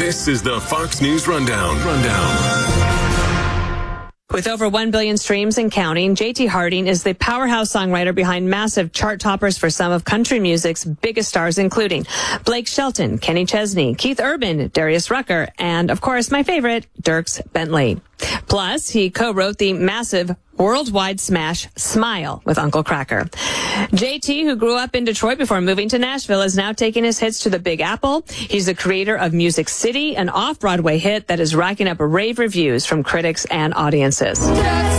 This is the Fox News Rundown. With over 1 billion streams and counting, J.T. Harding is the powerhouse songwriter behind massive chart toppers for some of country music's biggest stars, including Blake Shelton, Kenny Chesney, Keith Urban, Darius Rucker, and, of course, my favorite, Dierks Bentley. Plus, he co-wrote the massive worldwide smash Smile with Uncle Kracker. JT, who grew up in Detroit before moving to Nashville, is now taking his hits to the Big Apple. He's the creator of Music City, an off-Broadway hit that is racking up rave reviews from critics and audiences.